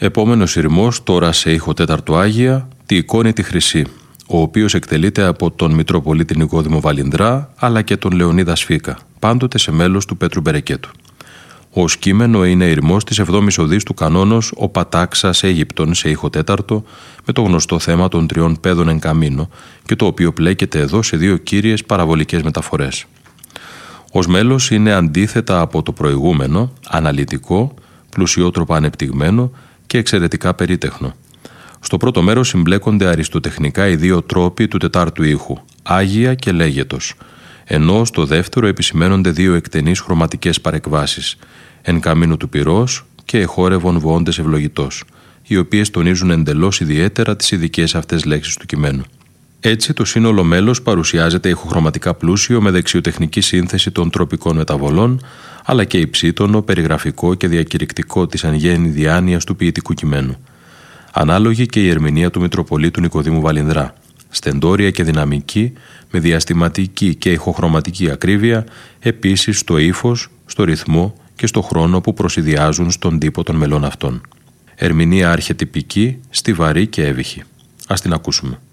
Επόμενος ηρμός, τώρα σε ήχο τέταρτο Άγια, τη εικόνη τη Χρυσή, ο οποίος εκτελείται από τον Μητροπολίτη Νικόδημο Βαλινδρά αλλά και τον Λεωνίδα Σφίκα, πάντοτε σε μέλος του Πέτρου Μπερεκέτου. Ως κείμενο είναι ηρμός της 7ης οδής του κανόνος «Ο Πατάξας Αίγυπτον» σε ήχο τέταρτο, με το γνωστό θέμα των 3 πέδων εν καμίνο και το οποίο πλέκεται εδώ σε 2 κύριες παραβολικές μεταφορές. Ως μέλος είναι αντίθετα από το προηγούμενο, αναλυτικό, πλουσιότροπα ανεπτυγμένο και εξαιρετικά περίτεχνο. Στο πρώτο μέρος συμπλέκονται αριστοτεχνικά οι 2 τρόποι του τετάρτου ήχου, Άγια και Λέγετος, ενώ στο δεύτερο επισημαίνονται 2 εκτενείς χρωματικές παρεκβάσεις, εν καμίνου του πυρός και εχόρευον βοώντες ευλογητός, οι οποίες τονίζουν εντελώς ιδιαίτερα τις ειδικές αυτές λέξεις του κειμένου. Έτσι, το σύνολο μέλος παρουσιάζεται ηχοχρωματικά πλούσιο με δεξιοτεχνική σύνθεση των τροπικών μεταβολών, αλλά και υψίτονο, περιγραφικό και διακηρυκτικό της αν γέννη διάνοιας του ποιητικού κειμένου. Ανάλογη και η ερμηνεία του Μητροπολίτου Νικοδήμου Βαλινδρά, στεντόρια και δυναμική, με διαστηματική και ηχοχρωματική ακρίβεια, επίσης στο ύφος, στο ρυθμό και στο χρόνο που προσιδιάζουν στον τύπο των μελών αυτών. Ερμηνεία αρχετυπική, στιβαρή και εύυχη. Ας την ακούσουμε.